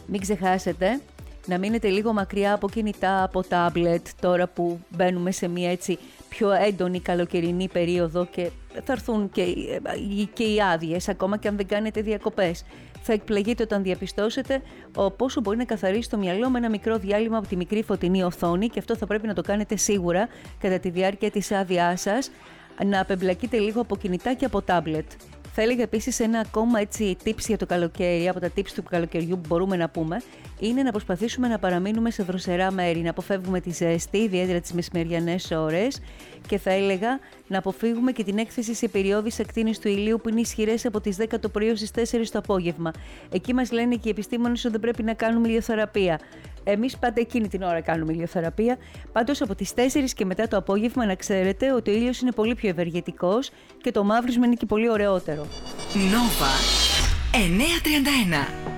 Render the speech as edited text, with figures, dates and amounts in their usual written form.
Μην ξεχάσετε να μείνετε λίγο μακριά από κινητά, από τάμπλετ, τώρα που μπαίνουμε σε μια έτσι πιο έντονη καλοκαιρινή περίοδο και θα έρθουν και οι άδειες, ακόμα και αν δεν κάνετε διακοπές. Θα εκπλαγείτε όταν διαπιστώσετε πόσο μπορεί να καθαρίσει το μυαλό με ένα μικρό διάλειμμα από τη μικρή φωτεινή οθόνη, και αυτό θα πρέπει να το κάνετε σίγουρα κατά τη διάρκεια της άδειάς σας, να απεμπλακείτε λίγο από κινητά και από τάμπλετ. Θα έλεγα επίσης ένα ακόμα έτσι tips για το καλοκαίρι, από τα tips του καλοκαιριού που μπορούμε να πούμε, είναι να προσπαθήσουμε να παραμείνουμε σε δροσερά μέρη, να αποφεύγουμε τη ζέστη, ιδιαίτερα τις μεσημεριανές ώρες, και θα έλεγα να αποφύγουμε και την έκθεση σε περιόδους ακτίνης του ηλίου που είναι ισχυρές από τις 10 το πρωί στις 4 το απόγευμα. Εκεί μας λένε και οι επιστήμονες ότι δεν πρέπει να κάνουμε ηλιοθεραπεία. Εμείς πάντα εκείνη την ώρα κάνουμε ηλιοθεραπεία. Πάντως από τις 4 και μετά το απόγευμα να ξέρετε ότι ο ήλιος είναι πολύ πιο ευεργετικός και το μαύρισμα είναι και πολύ ωραιότερο. Νόβα 931.